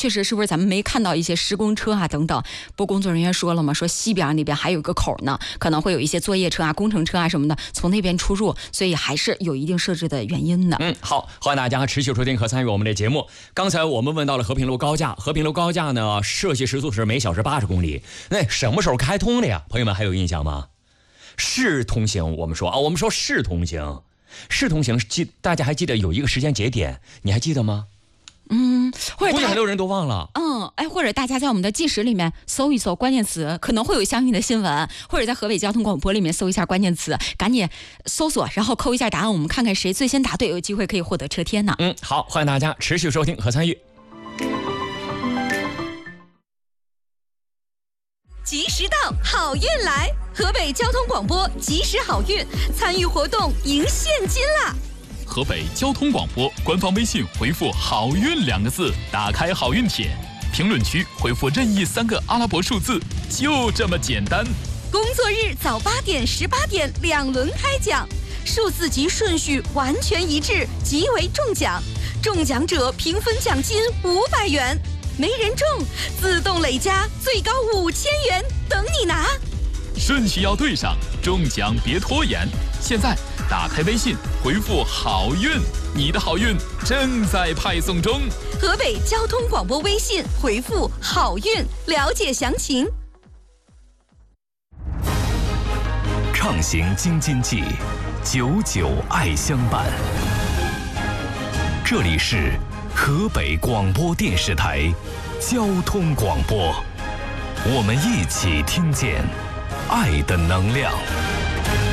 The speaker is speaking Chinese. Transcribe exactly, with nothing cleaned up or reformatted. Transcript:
确实是不是咱们没看到一些施工车啊等等。不过工作人员说了嘛，说西边那边还有个口呢，可能会有一些作业车啊、工程车啊什么的从那边出入，所以还是有一定设置的原因的。 嗯，好，欢迎大家持续收听和参与我们的节目。刚才我们问到了和平路高架，和平路高架呢设计时速是每小时八十公里，那什么时候开通的呀？朋友们还有印象吗？市通行，我们说啊，我们说市通行，市通行记，大家还记得有一个时间节点，你还记得吗？ 嗯，或者估计很多人都忘了。 嗯，哎，或者大家在我们的计时里面搜一搜关键词，可能会有相应的新闻，或者在河北交通广播里面搜一下关键词，赶紧搜索，然后扣一下答案，我们看看谁最先答对，有机会可以获得车天呢。 嗯，好，欢迎大家持续收听和参与。 及时到，好运来！河北交通广播及时好运，参与活动赢现金啦！ 河北交通广播官方微信回复“好运”两个字，打开好运帖，评论区回复任意三个阿拉伯数字，就这么简单。 工作日早八点、十八点两轮开奖，数字及顺序完全一致，即为中奖。中奖者平分奖金五百元，没人中自动累加最高五千元，等你拿。 顺序要对上，中奖别拖延。现在打开微信回复好运，你的好运正在派送中。 河北交通广播微信回复好运，了解详情。 畅行京津冀，久久爱相伴。这里是河北广播电视台交通广播，我们一起听见爱的能量。